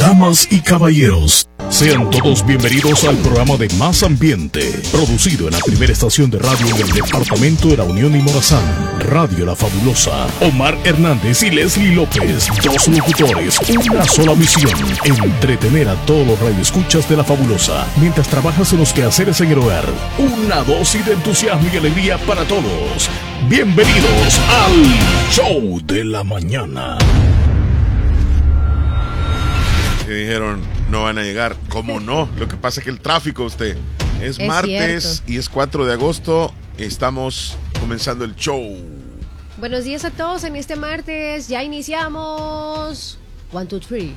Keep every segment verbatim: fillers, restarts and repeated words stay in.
Damas y caballeros, sean todos bienvenidos al programa de Más Ambiente, producido en la primera estación de radio del departamento de La Unión y Morazán, Radio La Fabulosa. Omar Hernández y Leslie López, dos locutores, una sola misión: entretener a todos los radioescuchas de La Fabulosa mientras trabajas en los quehaceres en el hogar. Una dosis de entusiasmo y alegría para todos. Bienvenidos al Show de la Mañana. Que dijeron no van a llegar. ¿Cómo no? Lo que pasa es que el tráfico, usted, es, es martes cierto. Y es cuatro de agosto. Estamos comenzando el show. Buenos días a todos en este martes. Ya iniciamos. One, two, three.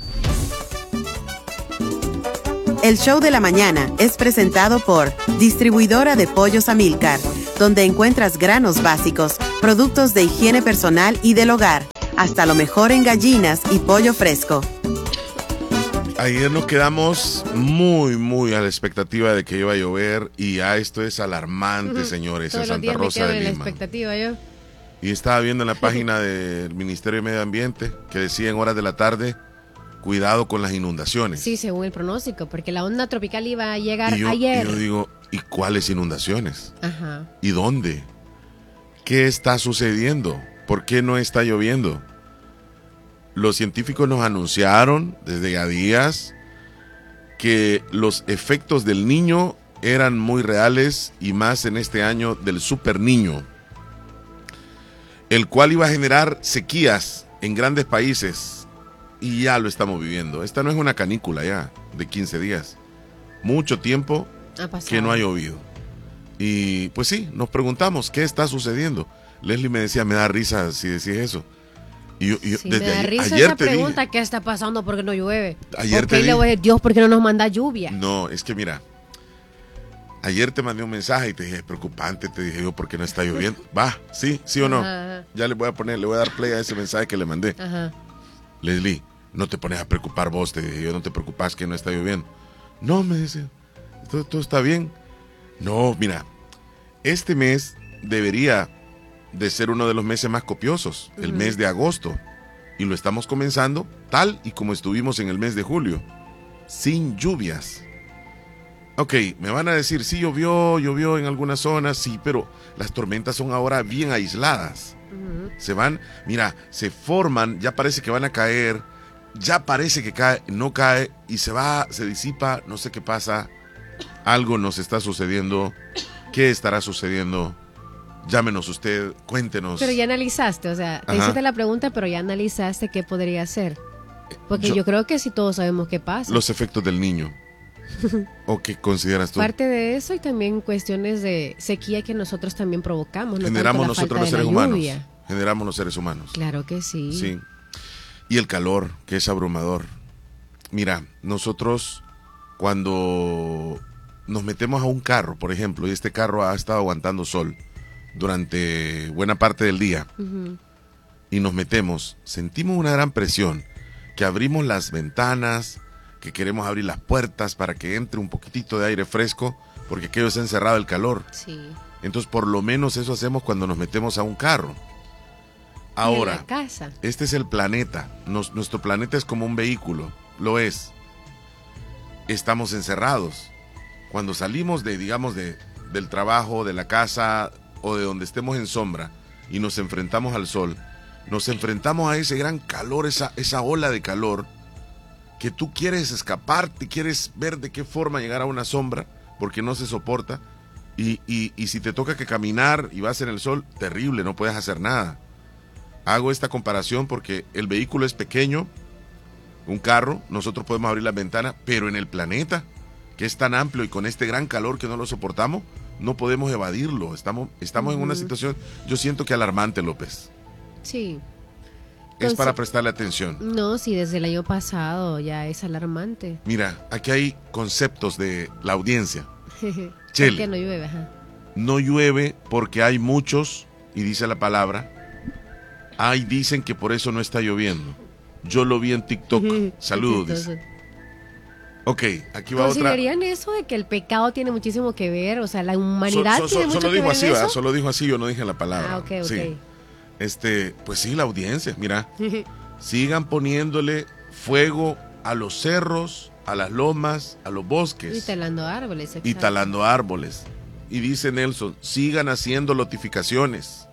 El Show de la Mañana es presentado por Distribuidora de Pollos Amilcar, donde encuentras granos básicos, productos de higiene personal y del hogar, hasta lo mejor en gallinas y pollo fresco. Ayer nos quedamos muy, muy a la expectativa de que iba a llover y ya esto es alarmante, uh-huh. señores, Todos en Santa los días Rosa me quedo de en Lima. La expectativa yo. Y estaba viendo en la página del Ministerio de Medio Ambiente que decía en horas de la tarde, cuidado con las inundaciones. Sí, según el pronóstico, porque la onda tropical iba a llegar y yo, ayer. Y yo digo, ¿y cuáles inundaciones? Ajá. ¿Y dónde? ¿Qué está sucediendo? ¿Por qué no está lloviendo? Los científicos nos anunciaron desde ya días que los efectos del niño eran muy reales y más en este año del super niño, el cual iba a generar sequías en grandes países y ya lo estamos viviendo. Esta no es una canícula ya de quince días, mucho tiempo que no ha llovido. Y pues sí, nos preguntamos qué está sucediendo. Leslie me decía, me da risa si decís eso. Y yo, y yo, sí, desde me da ayer, risa ayer esa te pregunta, dije, ¿qué está pasando? ¿Por qué no llueve? Ayer ¿Por te qué le voy a decir, Dios, por qué no nos manda lluvia? No, es que mira, ayer te mandé un mensaje y te dije, es preocupante, te dije yo, ¿por qué no está lloviendo? Va, sí, sí o no. Ajá. Ya le voy a poner, le voy a dar play a ese mensaje que le mandé. Ajá. Leslie, no te pones a preocupar vos, te dije yo, no te preocupas que no está lloviendo. No, me dice, todo, todo está bien. No, mira, este mes debería de ser uno de los meses más copiosos, el uh-huh. mes de agosto. Y lo estamos comenzando tal y como estuvimos en el mes de julio, sin lluvias. Ok, me van a decir, sí llovió, llovió en algunas zonas, sí, pero las tormentas son ahora bien aisladas. Uh-huh. Se van, mira, se forman, ya parece que van a caer, ya parece que cae, no cae y se va, se disipa, no sé qué pasa. Algo nos está sucediendo. ¿Qué estará sucediendo? Llámenos usted, cuéntenos. Pero ya analizaste, o sea, te hiciste la pregunta, pero ya analizaste qué podría ser. Porque yo, yo creo que sí todos sabemos qué pasa. Los efectos del niño. ¿O qué consideras tú? Parte de eso y también cuestiones de sequía que nosotros también provocamos. No Generamos nosotros los seres humanos. Generamos los seres humanos. Claro que sí. Sí. Y el calor, que es abrumador. Mira, nosotros cuando nos metemos a un carro, por ejemplo, y este carro ha estado aguantando sol durante buena parte del día, uh-huh. y nos metemos, sentimos una gran presión, que abrimos las ventanas, que queremos abrir las puertas para que entre un poquitito de aire fresco, porque aquello se ha encerrado el calor. Sí. Entonces, por lo menos eso hacemos cuando nos metemos a un carro. Ahora, en la casa. Este es el planeta. Nos, nuestro planeta es como un vehículo, lo es. Estamos encerrados. Cuando salimos de, digamos, de, del trabajo, de la casa o de donde estemos en sombra y nos enfrentamos al sol, nos enfrentamos a ese gran calor, esa, esa ola de calor que tú quieres escaparte, quieres ver de qué forma llegar a una sombra porque no se soporta y, y, y si te toca que caminar y vas en el sol, terrible, no puedes hacer nada. Hago esta comparación porque el vehículo es pequeño, un carro, nosotros podemos abrir las ventanas, pero en el planeta, que es tan amplio y con este gran calor que no lo soportamos, no podemos evadirlo. Estamos, estamos uh-huh. en una situación, yo siento que alarmante, López. Sí. Es para prestarle atención. No, sí, desde el año pasado ya es alarmante. Mira, aquí hay conceptos de la audiencia. Chele, ¿por qué no llueve? Ajá. No llueve porque hay muchos, y dice la palabra, hay dicen que por eso no está lloviendo. Yo lo vi en TikTok. Saludos. Dice. Ok, aquí va otra. ¿Considerarían eso de que el pecado tiene muchísimo que ver? O sea, la humanidad so, so, so, tiene mucho solo que dijo ver así, en ¿verdad? eso. Solo dijo así, yo no dije la palabra. Ah, ok, ok. Sí. Este, pues sí, la audiencia, mira. Sigan poniéndole fuego a los cerros, a las lomas, a los bosques. Y talando árboles. Exacto. Y talando árboles. Y dice Nelson, sigan haciendo notificaciones.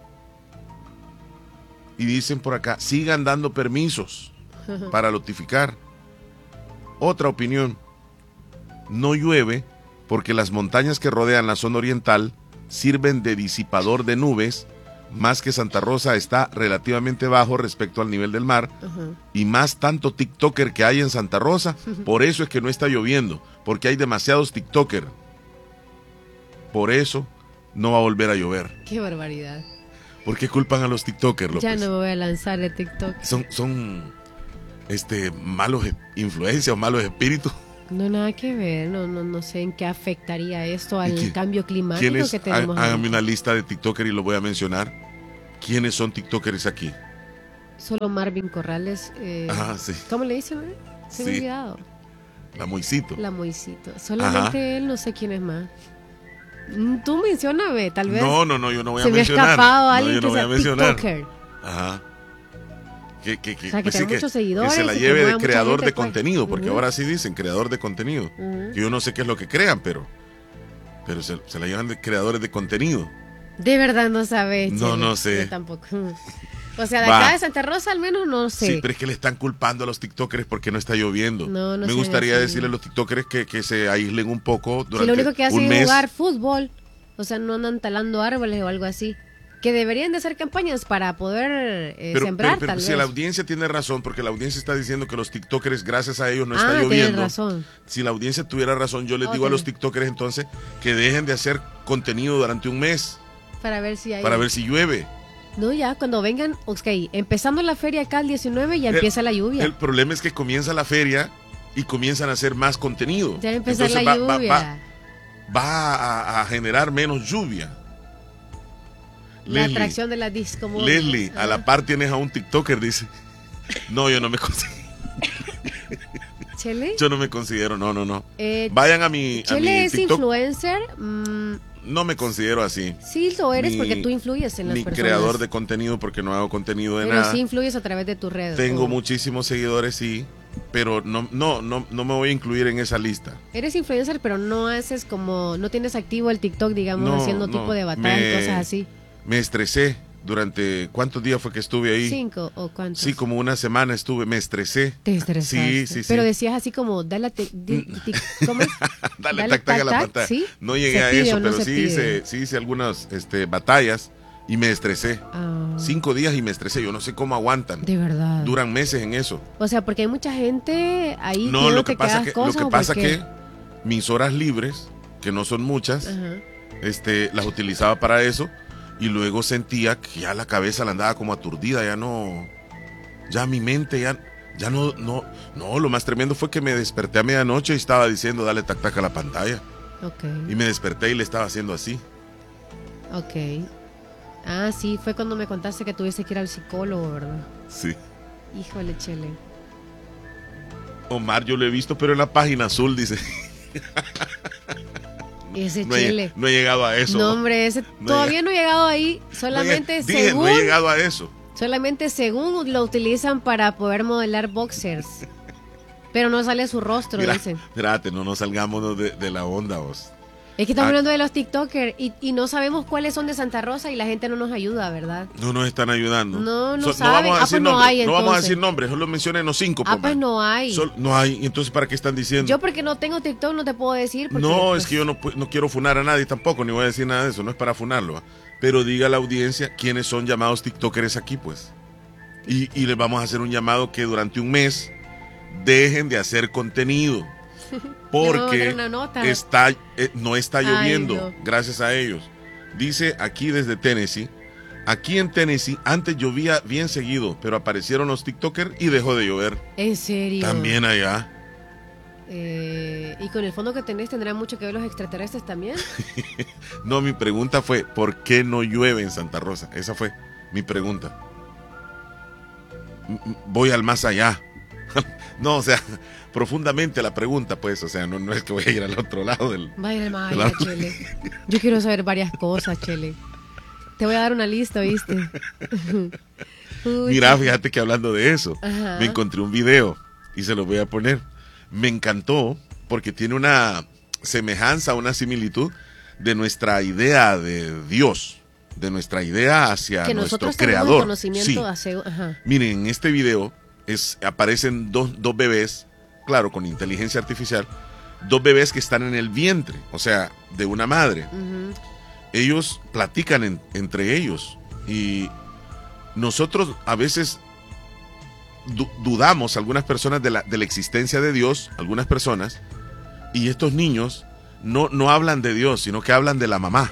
Y dicen por acá, sigan dando permisos para notificar. Otra opinión, no llueve porque las montañas que rodean la zona oriental sirven de disipador de nubes, más que Santa Rosa está relativamente bajo respecto al nivel del mar, uh-huh. y más tanto TikToker que hay en Santa Rosa, uh-huh. por eso es que no está lloviendo, porque hay demasiados TikToker. Por eso no va a volver a llover. Qué barbaridad. ¿Por qué culpan a los TikTokers, López? Ya no me voy a lanzar de TikTok. Son, son este, malos influencias o malos espíritus. No, nada que ver, no, no, no sé en qué afectaría esto al qué, cambio climático que tenemos. Háganme una lista de TikTokers y lo voy a mencionar. ¿Quiénes son TikTokers aquí? Solo Marvin Corrales. Eh, Ajá, sí. ¿Cómo le dicen? Eh? Se me ha olvidado. La Moisito. La Moisito. Solamente Ajá. él, no sé quién es más. Tú mencióname, tal vez. No, no, no, yo no voy se a mencionar. Se me ha escapado alguien no, yo no que voy a mencionar. TikToker. Ajá. Que, que, que, o sea, que, pues sí, que, muchos seguidores que se la lleve de creador de pues. contenido, porque uh-huh. ahora sí dicen creador de contenido. Uh-huh. Yo no sé qué es lo que crean, pero pero se, se la llevan de creadores de contenido. De verdad no sabes. No, no sé. Yo tampoco. O sea, de acá Va. de Santa Rosa al menos no sé. Sí, pero es que le están culpando a los TikTokers porque no está lloviendo. No, no Me gustaría decirle a los TikTokers que, que se aíslen un poco durante un mes. Si lo único que hacen es jugar fútbol, o sea, no andan talando árboles o algo así. Que deberían de hacer campañas para poder eh, pero, sembrar, pero, pero tal si vez. la audiencia tiene razón, porque la audiencia está diciendo que los TikTokers, gracias a ellos, no ah, está lloviendo. Tienen razón. Si la audiencia tuviera razón, yo les okay. digo a los TikTokers entonces que dejen de hacer contenido durante un mes. Para ver si hay... Para ver si llueve. No, ya, cuando vengan, ok, empezando la feria acá el diecinueve ya el, empieza la lluvia. El problema es que comienza la feria y comienzan a hacer más contenido. Ya empezó la va, lluvia. Va, va, va a, a generar menos lluvia. La Leslie, atracción de la disco. Leslie, ah. a la par tienes a un TikToker, dice. No, yo no me considero. ¿Chele? Yo no me considero, no, no, no. Eh, Vayan a mi, ¿Chele a mi es TikTok. influencer? Mm, no me considero así. Sí, lo eres ni, porque tú influyes en las ni personas. Ni creador de contenido porque no hago contenido de pero nada. Pero sí influyes a través de tus redes. Tengo oh. muchísimos seguidores, sí. Pero no, no, no, no me voy a incluir en esa lista. Eres influencer, pero no haces como, no tienes activo el TikTok, digamos, no, haciendo no, tipo de batalla y cosas así. Me estresé durante, ¿cuántos días fue que estuve ahí? ¿Cinco o cuántos? Sí, como una semana estuve, me estresé. Te estresaste. Sí, sí, sí. Pero decías así como, dale, te, di, di, ¿cómo es? dale, dale tac, tac a la pantalla. ¿Sí? No llegué se a eso, pero no sí, hice, sí hice algunas este, batallas y me estresé. Ah. Cinco días y me estresé, yo no sé cómo aguantan. De verdad. Duran meses en eso. O sea, porque hay mucha gente ahí no, que lo que te pasa que cosas, Lo que pasa que mis horas libres, que no son muchas, ajá. este, las utilizaba para eso. Y luego sentía que ya la cabeza la andaba como aturdida, ya no, ya mi mente ya, ya no, no, no, lo más tremendo fue que me desperté a medianoche y estaba diciendo dale tac tac a la pantalla. Okay. Y me desperté y le estaba haciendo así. Ok. Ah, sí, fue cuando me contaste que tuviste que ir al psicólogo, ¿verdad? Sí. Híjole, Chele. Omar, yo lo he visto, pero en la página azul dice... Ese no Chele. He, no he llegado a eso. No, hombre, ese no todavía he, no he llegado ahí. Solamente no he, según. Dije, no he llegado a eso. Solamente según lo utilizan para poder modelar boxers. Pero no sale su rostro, Mira, dicen. Espérate, no nos salgamos de, de la onda, vos. Es que estamos ah, hablando de los TikTokers y, y no sabemos cuáles son de Santa Rosa y la gente no nos ayuda, ¿verdad? No nos están ayudando. No, no so, saben. No vamos a ah, decir pues nombres. No, hay, no vamos a decir nombres, solo mencionen los cinco. Ah, pues no hay. Sol, no hay, entonces ¿para qué están diciendo? Yo porque no tengo TikTok no te puedo decir. Porque, no, pues, es que yo no, no quiero funar a nadie tampoco, ni voy a decir nada de eso, no es para funarlo. Pero diga a la audiencia quiénes son llamados TikTokers aquí, pues. Y, y les vamos a hacer un llamado que durante un mes dejen de hacer contenido. Porque no, no está, eh, no está lloviendo. Ay, no. Gracias a ellos. Dice aquí desde Tennessee. Aquí en Tennessee antes llovía bien seguido, pero aparecieron los TikTokers y dejó de llover. ¿En serio? También allá. Eh, ¿Y con el fondo que tenés tendrán mucho que ver los extraterrestres también? No, mi pregunta fue ¿por qué no llueve en Santa Rosa? Esa fue mi pregunta. Voy al más allá. No, o sea, profundamente la pregunta, pues, o sea, no, no es que voy a ir al otro lado del... Vaya al más allá, Chele. Yo quiero saber varias cosas, Chele. Te voy a dar una lista, ¿viste? Uy, Mira, fíjate que hablando de eso, ajá. me encontré un video y se los voy a poner. Me encantó porque tiene una semejanza, una similitud de nuestra idea de Dios, de nuestra idea hacia que nuestro nosotros creador. Conocimiento sí. hace, ajá. Miren, en este video es, aparecen dos, dos bebés, claro, con inteligencia artificial, dos bebés que están en el vientre, o sea, de una madre. Uh-huh. Ellos platican en, entre ellos y nosotros a veces du- dudamos, algunas personas, de la, de la existencia de Dios, algunas personas, y estos niños no, no hablan de Dios, sino que hablan de la mamá.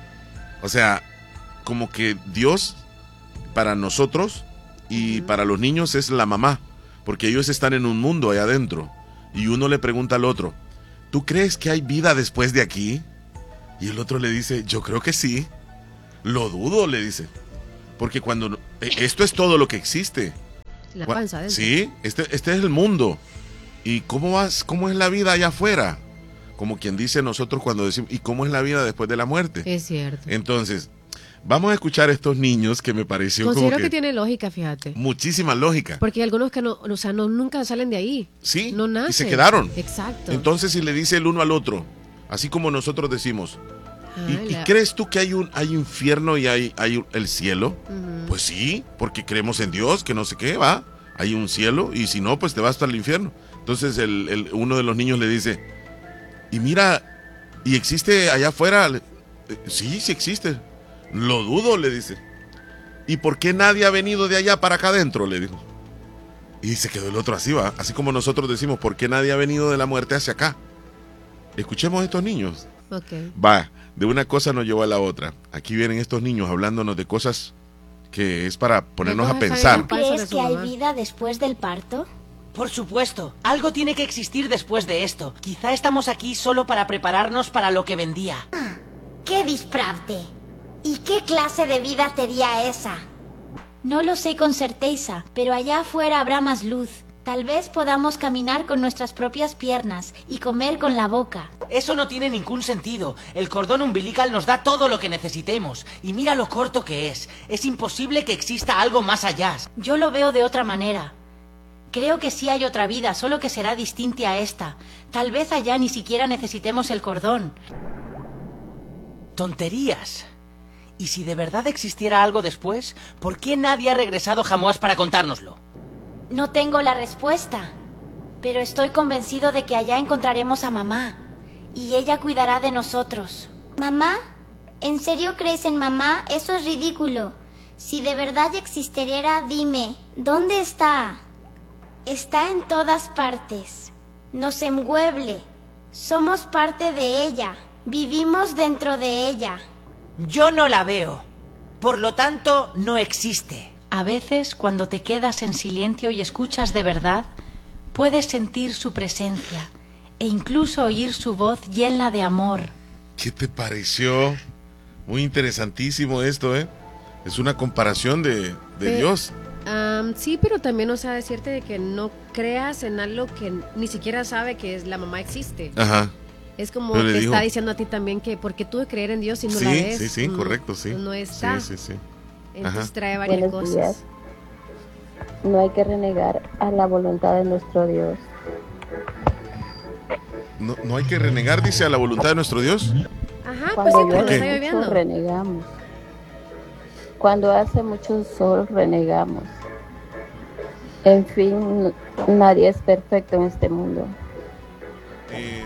O sea, como que Dios para nosotros y uh-huh. para los niños es la mamá, porque ellos están en un mundo allá adentro y uno le pregunta al otro, ¿tú crees que hay vida después de aquí? Y el otro le dice, yo creo que sí. Lo dudo, le dice. Porque cuando... Esto es todo lo que existe. La panza adentro. Sí, este, este es el mundo. ¿Y cómo, vas, cómo es la vida allá afuera? Como quien dice nosotros cuando decimos, ¿y cómo es la vida después de la muerte? Es cierto. Entonces, vamos a escuchar a estos niños que me pareció Considero como que... que tiene lógica, fíjate. Muchísima lógica. Porque hay algunos que no, o sea, no, nunca salen de ahí. Sí, no nacen. Y se quedaron. Exacto. Entonces, si le dice el uno al otro, así como nosotros decimos, ¿y, ah, la... ¿y crees tú que hay un hay infierno y hay, hay el cielo? Uh-huh. Pues sí, porque creemos en Dios, que no sé qué, va. Hay un cielo y si no, pues te vas hasta el infierno. Entonces, el, el, uno de los niños le dice, y mira... ¿Y existe allá afuera? Sí, sí existe. Lo dudo, le dice. ¿Y por qué nadie ha venido de allá para acá adentro? Le dijo. Y se quedó el otro así, va. Así como nosotros decimos, ¿por qué nadie ha venido de la muerte hacia acá? Escuchemos a estos niños. Okay. Va, de una cosa nos llevó a la otra. Aquí vienen estos niños hablándonos de cosas que es para ponernos a pensar. ¿Crees que hay vida después del parto? Por supuesto, algo tiene que existir después de esto. Quizá estamos aquí solo para prepararnos para lo que vendía. Ah, ¡qué disparate! ¿Y qué clase de vida sería esa? No lo sé con certeza, pero allá afuera habrá más luz. Tal vez podamos caminar con nuestras propias piernas y comer con la boca. Eso no tiene ningún sentido. El cordón umbilical nos da todo lo que necesitemos. Y mira lo corto que es. Es imposible que exista algo más allá. Yo lo veo de otra manera. Creo que sí hay otra vida, solo que será distinta a esta. Tal vez allá ni siquiera necesitemos el cordón. Tonterías. ¿Y si de verdad existiera algo después? ¿Por qué nadie ha regresado jamás para contárnoslo? No tengo la respuesta, pero estoy convencido de que allá encontraremos a mamá, y ella cuidará de nosotros. ¿Mamá? ¿En serio crees en mamá? Eso es ridículo. Si de verdad existiera, dime, ¿dónde está? Está en todas partes. Nos envuelve. Somos parte de ella. Vivimos dentro de ella. Yo no la veo. Por lo tanto, no existe. A veces, cuando te quedas en silencio y escuchas de verdad, puedes sentir su presencia e incluso oír su voz llena de amor. ¿Qué te pareció? Muy interesantísimo esto, ¿eh? Es una comparación de, de eh, Dios. Um, sí, pero también, o sea, decirte de que no creas en algo que ni siquiera sabe que es la mamá existe. Ajá. Es como pero que dijo, está diciendo a ti también que porque tú de creer en Dios y no sí, la ves. Sí, sí, no, correcto, sí. No está. Sí, sí, sí. Entonces Ajá. trae varias Buenos cosas. Días. No hay que renegar a la voluntad de nuestro Dios. No, no hay que renegar, dice, a la voluntad de nuestro Dios. Ajá, Cuando pues sí, porque llueve está lloviendo. mucho, renegamos. Cuando hace mucho sol, renegamos. En fin, nadie es perfecto en este mundo. Eh,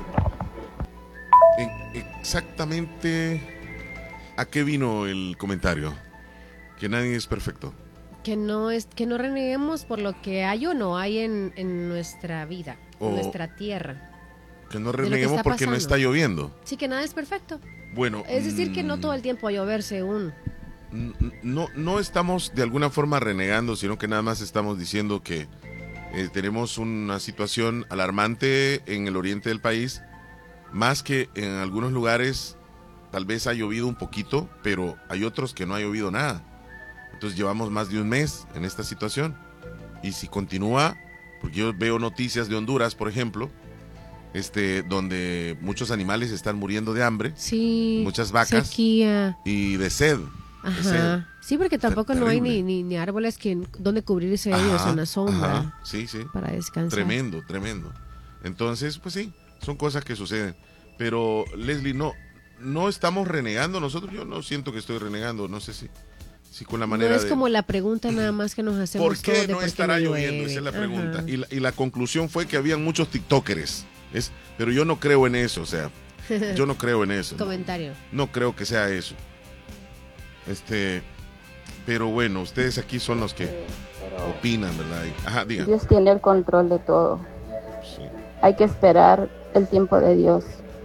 exactamente, ¿a qué vino el comentario? Que nadie es perfecto. Que no es, que no reneguemos por lo que hay o no hay en, en nuestra vida, o en nuestra tierra. Que no reneguemos porque no está lloviendo. Sí, que nada es perfecto. Bueno, es decir, mmm, que no todo el tiempo va a llover según. No, no estamos de alguna forma renegando, sino que nada más estamos diciendo que eh, tenemos una situación alarmante en el oriente del país, más que en algunos lugares tal vez ha llovido un poquito, pero hay otros que no ha llovido nada. Entonces llevamos más de un mes en esta situación. Y si continúa, porque yo veo noticias de Honduras, por ejemplo, este, donde muchos animales están muriendo de hambre, sí, muchas vacas sequía. y de sed. Ajá. Ese, sí, porque tampoco no hay ni, ni, ni árboles que, donde cubrirse ajá, ellos en la sombra. Ajá. Sí, sí. Para descansar. Tremendo, tremendo. Entonces, pues sí, son cosas que suceden. Pero, Leslie, no, no estamos renegando nosotros. Yo no siento que estoy renegando. No sé si, si con la manera No es de... como la pregunta nada más que nos hacemos. ¿Por qué no por estará qué no lloviendo? llueve. Esa es la pregunta. Y la, y la conclusión fue que habían muchos tiktokers. Es, pero yo no creo en eso, o sea, yo no creo en eso. Comentario. No, no creo que sea eso. Este, pero bueno, ustedes aquí son los que sí, opinan, ¿verdad? Ajá, digan. Dios tiene el control de todo. Sí. Hay que esperar el tiempo de Dios.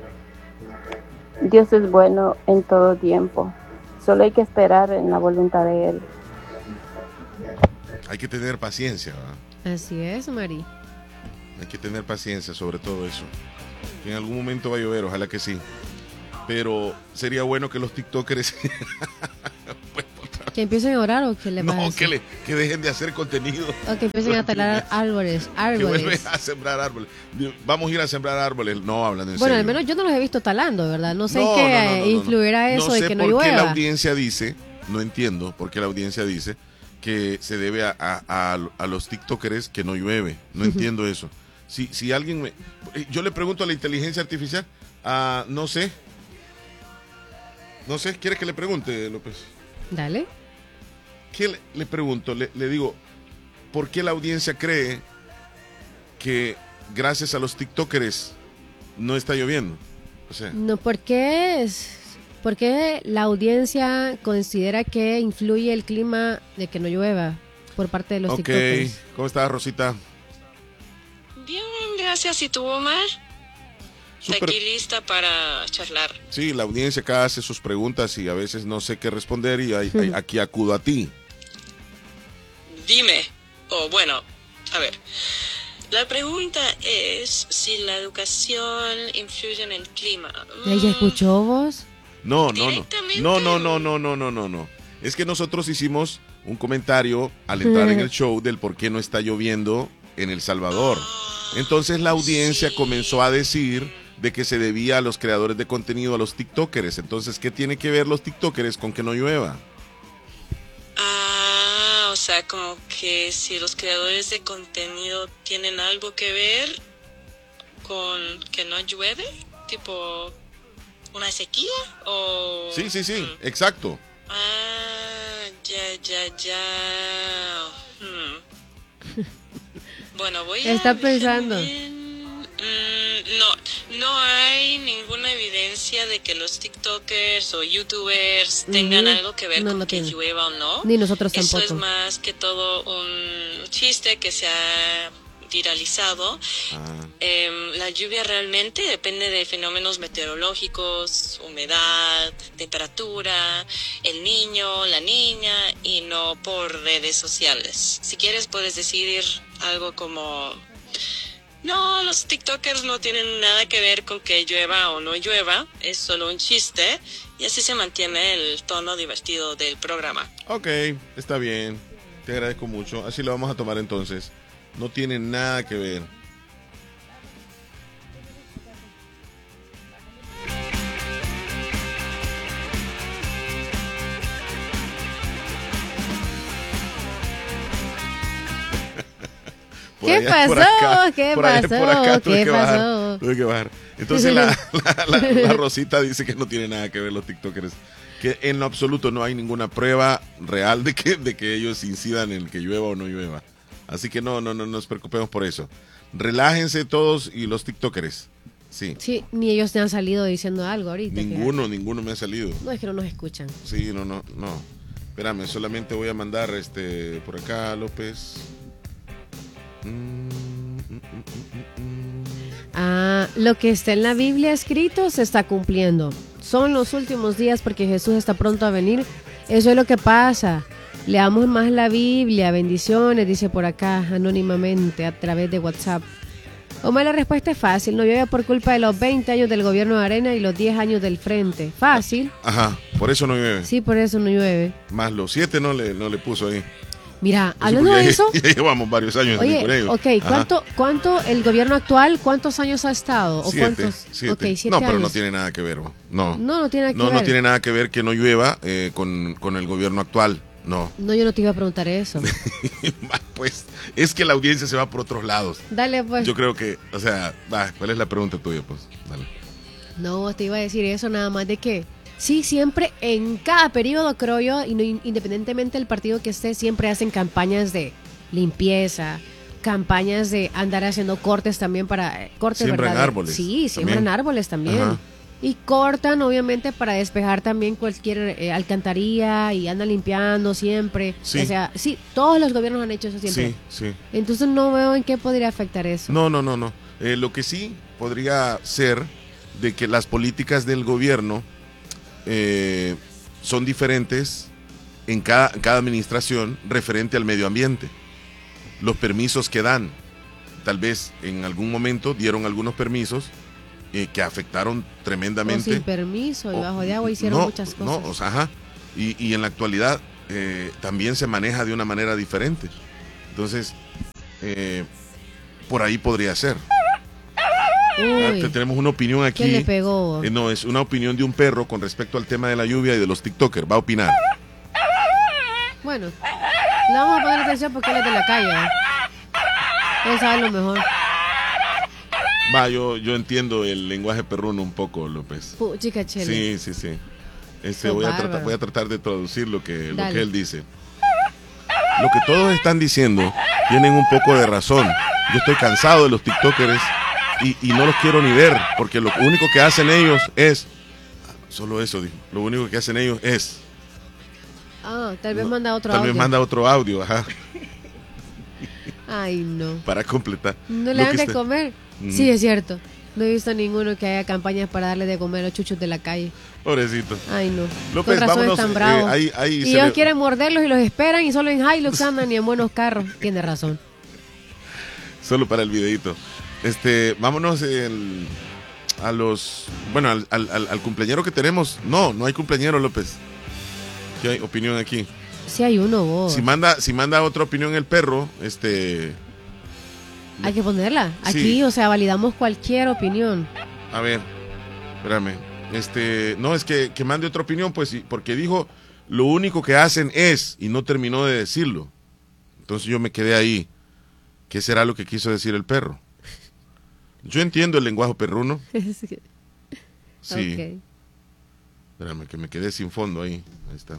Dios es bueno en todo tiempo. Solo hay que esperar en la voluntad de Él. Hay que tener paciencia, ¿verdad? Así es, Mari. Hay que tener paciencia sobre todo eso. Que en algún momento va a llover, ojalá que sí. Pero sería bueno que los tiktokers pues, que empiecen a orar o que le no que, le, que dejen de hacer contenido o que empiecen a talar árboles árboles que vuelven a sembrar árboles. Vamos a ir a sembrar árboles, no hablan en bueno serio. al menos yo no los he visto talando, verdad, no sé no, qué no, no, no, influirá no, no. eso no de que no llueva. No sé por qué la audiencia dice, no entiendo por qué la audiencia dice que se debe a, a, a, a los tiktokers que no llueve, no uh-huh. entiendo eso. Si, si alguien me, yo le pregunto a la inteligencia artificial, uh, no sé No sé, ¿quiere que le pregunte, López? Dale. ¿Qué le, le pregunto? Le, le digo, ¿por qué la audiencia cree que gracias a los tiktokers no está lloviendo? O sea, no, ¿por qué es? ¿Por qué la audiencia considera que influye el clima de que no llueva por parte de los okay. tiktokers? Ok, ¿cómo estás, Rosita? Bien, gracias. ¿Y tú, Omar? Super. Aquí lista para charlar. Sí, la audiencia acá hace sus preguntas y a veces no sé qué responder y hay, hay, aquí acudo a ti. Dime, o oh, bueno, a ver, la pregunta es si la educación influye en el clima. ¿Ella escuchó vos? No, no, no, no, no, no, no, no, no, no, no. Es que nosotros hicimos un comentario al entrar en el show del por qué no está lloviendo en El Salvador. Entonces la audiencia sí. comenzó a decir de que se debía a los creadores de contenido, a los tiktokers. Entonces, ¿qué tiene que ver los tiktokers con que no llueva? Ah, o sea, como que si los creadores de contenido tienen algo que ver con que no llueve, tipo una sequía o... Sí, sí, sí, hmm. exacto. Ah, ya, ya, ya. Hmm. Bueno, voy a... Está pensando. Mm, no, no hay ninguna evidencia de que los tiktokers o youtubers tengan mm, algo que ver no, con no que tiene. llueva o no. Ni nosotros Eso tampoco. Eso es más que todo un chiste que se ha viralizado. Ah. Eh, la lluvia realmente depende de fenómenos meteorológicos, humedad, temperatura, el niño, la niña, y no por redes sociales. Si quieres puedes decir algo como... No, los tiktokers no tienen nada que ver con que llueva o no llueva, es solo un chiste y así se mantiene el tono divertido del programa. Ok, está bien, te agradezco mucho, así lo vamos a tomar entonces, no tiene nada que ver. ¿Qué allá, pasó? Acá, ¿Qué por pasó? Allá, por acá, tuve ¿Qué que pasó? Bajar, tuve que bajar. Entonces la, la, la, la Rosita dice que no tiene nada que ver los tiktokers. Que en lo absoluto no hay ninguna prueba real de que, de que ellos incidan en que llueva o no llueva. Así que no, no, no nos preocupemos por eso. Relájense todos y los tiktokers. Sí. Sí, ni ellos te han salido diciendo algo ahorita. Ninguno, fíjate. ninguno me ha salido. No, es que no nos escuchan. Sí, no, no, no. Espérame, solamente voy a mandar este por acá, López. Ah, lo que está en la Biblia escrito se está cumpliendo. Son los últimos días porque Jesús está pronto a venir. Eso es lo que pasa. Leamos más la Biblia. Bendiciones, dice por acá anónimamente a través de WhatsApp. Omar, la respuesta es fácil. No llueve por culpa de los veinte años del gobierno de Arena y los diez años del Frente. Fácil. Ajá, por eso no llueve. Sí, por eso no llueve. Más los siete no le, no le puso ahí. Mira, Sí, hablando porque de ya- eso, Ya llevamos varios años oye, con ellos. ok, Ajá. ¿cuánto, ¿cuánto el gobierno actual, cuántos años ha estado? ¿O Siete, cuántos? siete. Ok, siete no, pero años. no tiene nada que ver. ¿no? No, No, no tiene nada que no, ver. no tiene nada que ver que no llueva eh, con, con el gobierno actual. No. No, yo no te iba a preguntar eso. Pues es que la audiencia se va por otros lados. Dale, pues. Yo creo que, o sea, va, ¿cuál es la pregunta tuya? Pues, dale. No, te iba a decir eso nada más de que sí, siempre en cada periodo, creo yo, y no- independientemente del partido que esté, siempre hacen campañas de limpieza, campañas de andar haciendo cortes también para eh, cortes, Siembran ¿verdad? De- árboles Sí, siembran también. árboles también. Ajá. Y cortan, obviamente, para despejar también cualquier eh, alcantarilla y andan limpiando siempre. Sí. O sea, sí, todos los gobiernos han hecho eso siempre. Sí, sí. Entonces no veo en qué podría afectar eso. No, no, no, no. Eh, lo que sí podría ser de que las políticas del gobierno eh, son diferentes en cada, en cada administración referente al medio ambiente. Los permisos que dan, tal vez en algún momento dieron algunos permisos eh, que afectaron O tremendamente. sin permiso y O- bajo de agua hicieron no, muchas cosas. No, o sea, ajá. Y, y en la actualidad eh, también se maneja de una manera diferente. Entonces, eh, por ahí podría ser. Ah, Uy, te- tenemos una opinión aquí. ¿qué le pegó? Eh, no, es una opinión de un perro con respecto al tema de la lluvia y de los TikTokers. Va a opinar. Bueno, le vamos a poner atención porque él es de la calle. ¿eh? Él sabe lo mejor. Va, yo, yo entiendo el lenguaje perruno un poco, López. Puchica chele. Sí, sí, sí. Este, Sos voy, a bárbaro. tratar, voy a tratar de traducir lo que, lo Dale. que él dice. Lo que todos están diciendo tienen un poco de razón. Yo estoy cansado de los TikTokers y, y no los quiero ni ver, porque lo único que hacen ellos es... Solo eso, dijo. Lo único que hacen ellos es... Ah, tal vez manda otro Tal audio. vez manda otro audio, ajá, Ay, no. para completar. No Lo le dan que de está- comer. Mm. Sí, es cierto. No he visto ninguno que haya campañas para darle de comer a los chuchos de la calle. Pobrecito. Ay, no. López, Con razón vámonos, están eh, bravos. ahí- ahí y se ellos le- quieren morderlos y los esperan y solo en Hilux andan y en buenos carros. Tiene razón. Solo para el videito. Este, vámonos el- a los... Bueno, al, al, al- al cumpleañero que tenemos. No, no hay cumpleañero, López. ¿Qué hay opinión aquí? Sí hay uno, vos. Si manda, si manda otra opinión el perro, este... Hay que ponerla. Aquí, Sí. o sea, validamos cualquier opinión. A ver, espérame. Este, no, es que, que mande otra opinión, pues, sí, porque dijo, lo único que hacen es, y no terminó de decirlo. Entonces yo me quedé ahí. ¿Qué será lo que quiso decir el perro? Yo entiendo el lenguaje perruno. Sí. Ok. Espérame, que me quedé sin fondo ahí. Ahí está.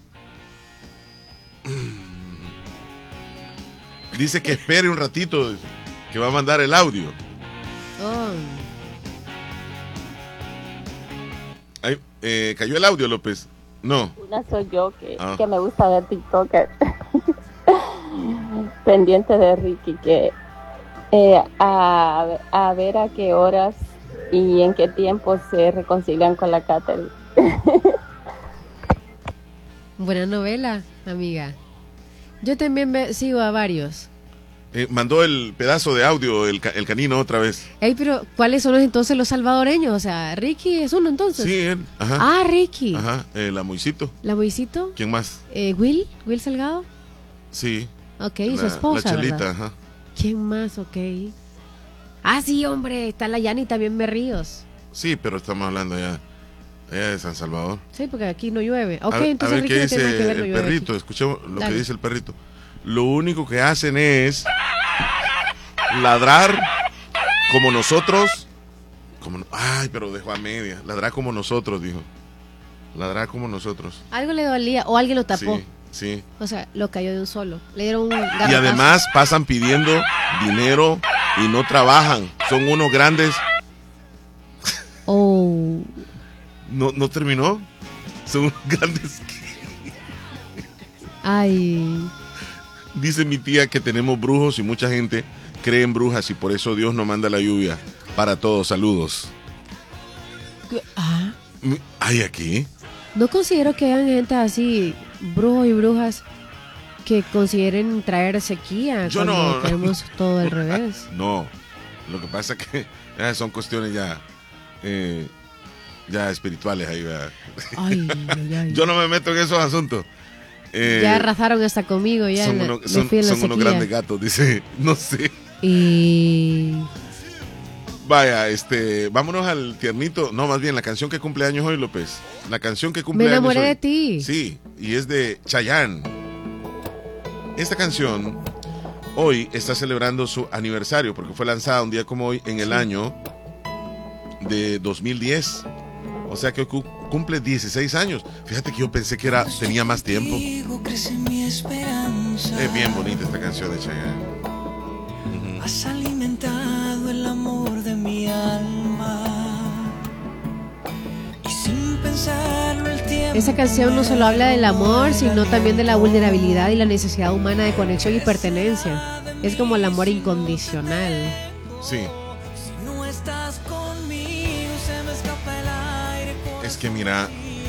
Dice que espere un ratito, que va a mandar el audio. Oh. Ahí, eh, ¿cayó el audio, López? No. Una soy yo que, Ah. que me gusta ver TikToker. Pendiente de Ricky, que eh, a, a ver a qué horas y en qué tiempo se reconcilian con la Catherine. Buena novela, amiga. Yo también ve- sigo a varios. Eh, mandó el pedazo de audio, el, ca- el canino, otra vez. Ey, pero ¿cuáles son los, entonces los salvadoreños? O sea, Ricky es uno entonces. Sí, él. Ajá. Ah, Ricky. Ajá. Eh, la Moisito. ¿La Moisito? ¿Quién más? Eh, Will, Will Salgado. Sí. Ok, y su La- esposa, La Chelita, ¿verdad? ajá. ¿Quién más? Ok. Ah, sí, hombre, está la Yani también Berríos. Sí, pero estamos hablando ya, ya de San Salvador. Sí, porque aquí no llueve. Ok, a, ver- a entonces ver Ricky qué no tiene nada dice que ver, no el llueve aquí. perrito. Escuchemos lo Dale. que dice el perrito. Lo único que hacen es ladrar como nosotros. Como, no- ay, pero dejó a media. Ladrar como nosotros, dijo. Ladrar como nosotros. Algo le dolía o alguien lo tapó. Sí, sí. O sea, lo cayó de un solo. Le dieron un Y garrotazo. además pasan pidiendo dinero y no trabajan. Son unos grandes. Oh. ¿No, no terminó? Son unos grandes. Ay. Dice mi tía que tenemos brujos y mucha gente cree en brujas y por eso Dios no manda la lluvia para todos. Saludos. Ah. ¿Hay aquí? No considero que hayan gente así, brujos y brujas, que consideren traer sequía Yo cuando no. tenemos todo al revés. No. Lo que pasa es que eh, son cuestiones ya eh, ya espirituales ahí, ¿verdad? Ay, ay, ay. Yo no me meto en esos asuntos. Eh, ya arrasaron hasta conmigo. Ya son la, uno, son, son unos grandes gatos, dice. No sé. Y... Vaya, este, vámonos al tiernito. No, más bien la canción que cumple años hoy, López. La canción que cumple Me años enamoré hoy. de ti. Sí, y es de Chayanne. Esta canción hoy está celebrando su aniversario porque fue lanzada un día como hoy en el sí. año de dos mil diez. O sea que hoy cu- cumple dieciséis años. Fíjate que yo pensé que era tenía más tiempo. Es bien bonita esta canción de Chayanne. Has alimentado el amor de mi alma y sin pensarlo el tiempo. Esa canción no solo habla del amor, sino también de la vulnerabilidad y la necesidad humana de conexión y pertenencia. Es como el amor incondicional. Sí. Si no estás conmigo, se me escapa el aire. Es que mira,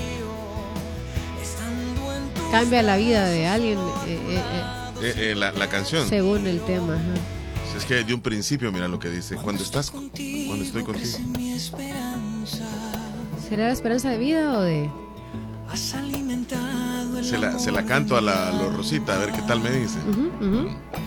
cambia la vida de alguien eh, eh, eh, eh, la, la canción. Según el tema. Ajá. Es que de un principio, mira lo que dice. Cuando estás, cuando estoy contigo. ¿Será la esperanza de vida o de...? Se la, se la canto a la, a la Rosita, a ver qué tal me dice. Uh-huh, uh-huh.